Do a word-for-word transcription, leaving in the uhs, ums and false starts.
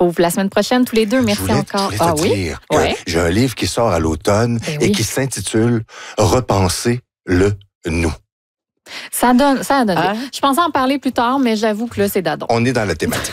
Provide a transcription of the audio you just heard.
retrouve la semaine prochaine tous les deux. Merci je voulais, encore. Je voulais te ah oui? dire que Ouais. j'ai un livre qui sort à l'automne Ben et oui. qui s'intitule « Repenser le nous ». Ça donne, ça donne. Hein? Je pensais en parler plus tard, mais j'avoue que là, c'est d'adon. On est dans la thématique.